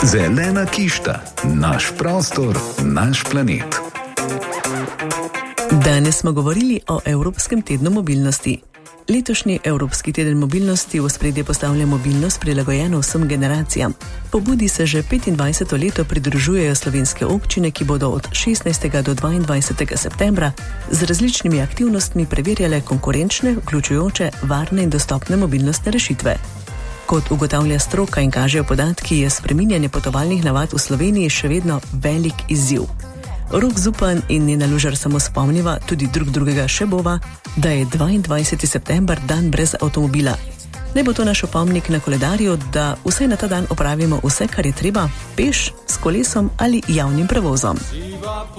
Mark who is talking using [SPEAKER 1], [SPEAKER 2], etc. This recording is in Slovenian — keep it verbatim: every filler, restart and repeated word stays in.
[SPEAKER 1] Zelena kišta, naš prostor, naš planet.
[SPEAKER 2] Danes smo govorili o Evropskem tednu mobilnosti. Letošnji Evropski teden mobilnosti v ospredje postavlja mobilnost prilagojeno vsem generacijam. Pobudi se že petindvajseto leto pridružujejo slovenske občine, ki bodo od šestnajstega do dvaindvajsetega septembra z različnimi aktivnostmi preverjale konkurenčne, vključujoče, varne in dostopne mobilnostne rešitve. Kot ugotavlja stroka in kažejo podatki, je spreminjanje potovalnih navad v Sloveniji še vedno velik izziv. Rok Zupan in Nena Lužar samo spomniva, tudi drug drugega še bova, da je dvaindvajseti september dan brez avtomobila. Naj bo to naš opomnik na koledarju, da vsaj na ta dan opravimo vse, kar je treba, peš, s kolesom ali javnim prevozom.